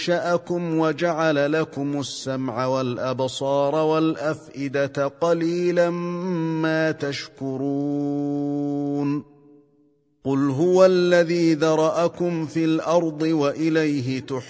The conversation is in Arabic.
أنشأكم وجعل لكم السمع والأبصار والأفئدة قليلا ما تشكرون قل هو الذي ذرأكم في الأرض وإليه تحشرون